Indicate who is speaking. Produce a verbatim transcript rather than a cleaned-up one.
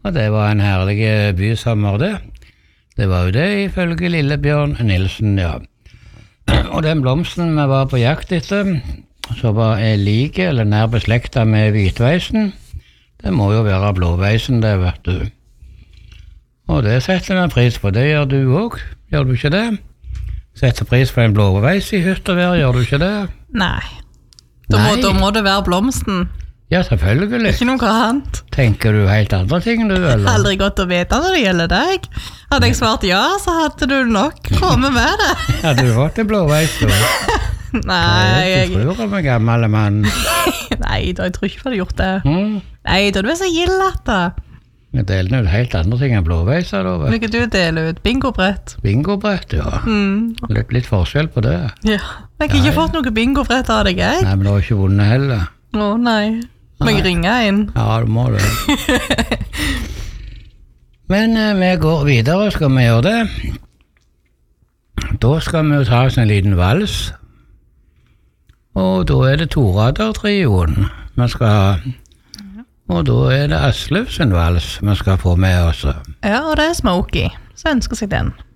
Speaker 1: Og det var en herlig bysommer det. Det var jo det ifølge Lillebjørn Nilsen, ja. Og den blomsten vi var på jakt etter, så var jeg like eller nær beslektet med hvitveisen. Det må jo være blåveisen det, vet du. Og det setter vi pris på, det gjør du også, gjør du ikke det? Setter pris på en blåveis i hytt og vær, gjør du ikke det?
Speaker 2: Nei. Da må, da må det være blomsten.
Speaker 1: Ja, selvfølgelig.
Speaker 2: Ikke noe annet.
Speaker 1: Tenker du helt andre ting, du, eller?
Speaker 2: Det er aldri godt å vite når det gjelder deg. Hadde jeg svart ja, så hadde du nok kommet med det.
Speaker 1: Hadde du fått en blåveis, du?
Speaker 2: Nei,
Speaker 1: jeg... Du tror om en gammel mann.
Speaker 2: Nei, da, jeg tror ikke jeg hadde gjort det.
Speaker 1: Mm.
Speaker 2: Nei, da er du så gillete.
Speaker 1: Vi deler ut helt andre ting enn blåveiser, da, vet du.
Speaker 2: Hvilket du deler ut? Bingobrett?
Speaker 1: Bingobrett, ja.
Speaker 2: Mm.
Speaker 1: Litt, litt forskjell på det.
Speaker 2: Ja, jeg har ikke fått noe bingobrett av deg, jeg.
Speaker 1: Nei, men du har ikke vunnet heller.
Speaker 2: Å, nei. Må jeg ringe inn?
Speaker 1: Ja, du må det. Men eh, vi går videre, skal vi gjøre det. Da skal vi jo ta oss en liten vals. Og da er det Torader-trioen vi skal ha. Og da er det Asløv sin vals vi skal få med oss.
Speaker 2: Ja, og det er Smokey. Så ønsker seg den.